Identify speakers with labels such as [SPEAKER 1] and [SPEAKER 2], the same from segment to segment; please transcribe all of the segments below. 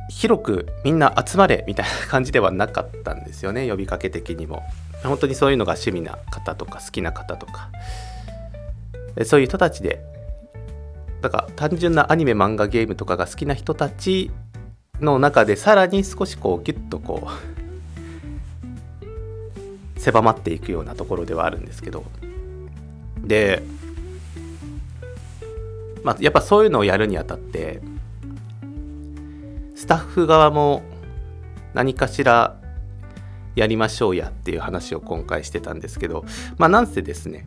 [SPEAKER 1] 広くみんな集まれみたいな感じではなかったんですよね、呼びかけ的にも。本当にそういうのが趣味な方とか好きな方とか、そういう人たちで、だから単純なアニメ漫画ゲームとかが好きな人たちの中でさらに少しこうギュッとこう狭まっていくようなところではあるんですけど、で、やっぱそういうのをやるにあたってスタッフ側も何かしらやりましょうやっていう話を今回してたんですけど、なんせですね、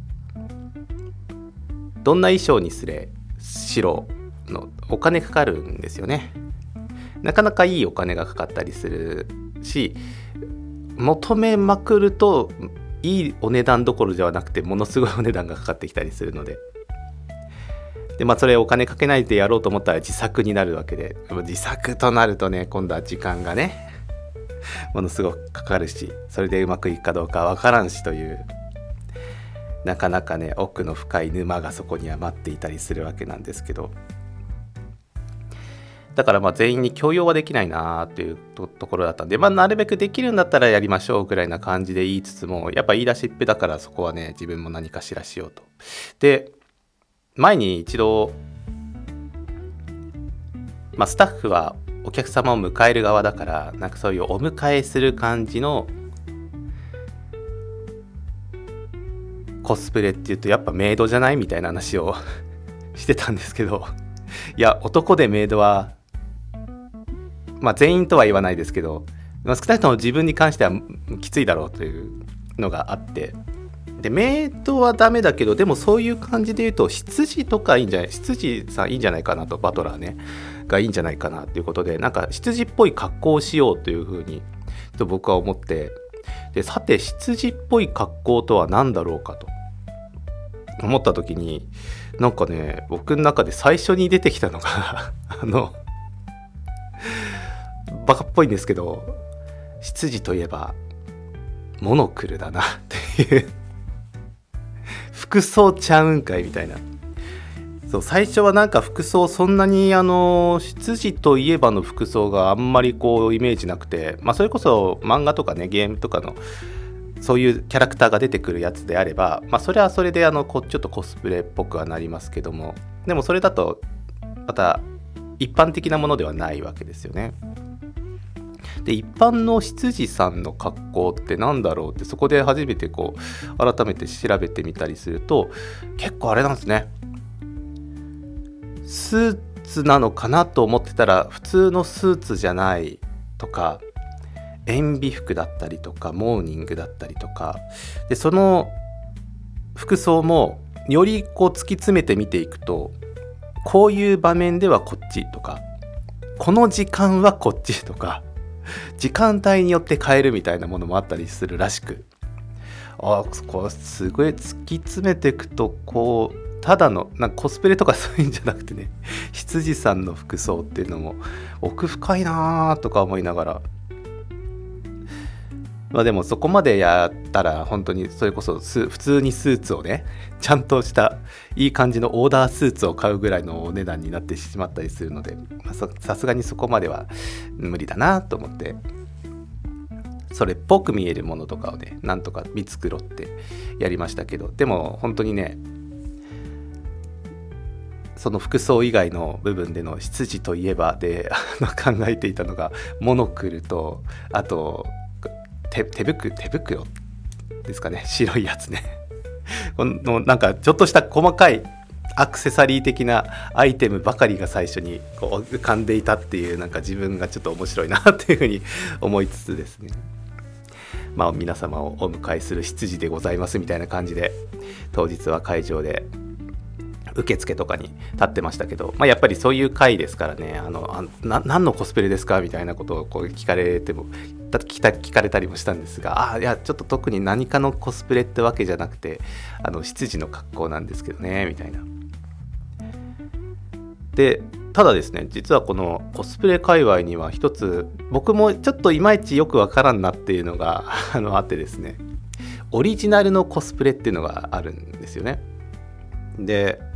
[SPEAKER 1] どんな衣装にしろのお金かかるんですよね。なかなかいいお金がかかったりするし、求めまくるといいお値段どころではなくてものすごいお値段がかかってきたりするので、それお金かけないでやろうと思ったら自作になるわけで、自作となるとね、今度は時間がねものすごくかかるし、それでうまくいくかどうかわからんしという、なかなかね奥の深い沼がそこには待っていたりするわけなんですけど、だから全員に強要はできないなというところだったんで、なるべくできるんだったらやりましょうぐらいな感じで言いつつも、やっぱ言い出しっぺだから、そこはね自分も何かしらしようと。で、前に一度、スタッフはお客様を迎える側だから、なんかそういうお迎えする感じのコスプレっていうとやっぱメイドじゃないみたいな話をしてたんですけど、いや男でメイドは全員とは言わないですけど、少なくとも自分に関してはきついだろうというのがあって、でメイドはダメだけど、でもそういう感じで言うと執事とかいいんじゃない、執事さんいいんじゃないかなと、バトラーねがいいんじゃないかなということで、なんか執事っぽい格好をしようというふうにと僕は思って、でさて執事っぽい格好とは何だろうかと思った時に、なんかね僕の中で最初に出てきたのがバカっぽいんですけど、執事といえばモノクルだなっていう服装ちゃうんかいみたいな。そう、最初はなんか服装そんなに執事といえばの服装があんまりこうイメージなくて、それこそ漫画とかねゲームとかのそういうキャラクターが出てくるやつであれば、それはそれでちょっとコスプレっぽくはなりますけども、でもそれだとまた一般的なものではないわけですよね。で、一般の執事さんの格好ってなんだろうって、そこで初めてこう改めて調べてみたりすると、結構あれなんですね。スーツなのかなと思ってたら普通のスーツじゃないとか、塩ビ服だったりとかモーニングだったりとかで、その服装もよりこう突き詰めて見ていくと、こういう場面ではこっちとか、この時間はこっちとか、時間帯によって変えるみたいなものもあったりするらしく、こうすごい突き詰めていくと、こうただのなんかコスプレとかそういうんじゃなくてね、執事さんの服装っていうのも奥深いなとか思いながら、でもそこまでやったら本当にそれこそ普通にスーツをね、ちゃんとしたいい感じのオーダースーツを買うぐらいのお値段になってしまったりするので、さすがにそこまでは無理だなと思って、それっぽく見えるものとかをねなんとか見繕ってやりましたけど、でも本当にね、その服装以外の部分での執事といえばで考えていたのがモノクルと、あと手袋ですかね、白いやつねこのなんかちょっとした細かいアクセサリー的なアイテムばかりが最初にこう浮かんでいたっていう、なんか自分がちょっと面白いなっていうふうに思いつつですね、皆様をお迎えする執事でございますみたいな感じで、当日は会場で受付とかに立ってましたけど、やっぱりそういう会ですからね、何のコスプレですかみたいなことをこう聞かれたりもしたんですが、いやちょっと特に何かのコスプレってわけじゃなくて、執事の格好なんですけどねみたいな。でただですね、実はこのコスプレ界隈には一つ僕もちょっといまいちよくわからんなっていうのがあってですね、オリジナルのコスプレっていうのがあるんですよね。で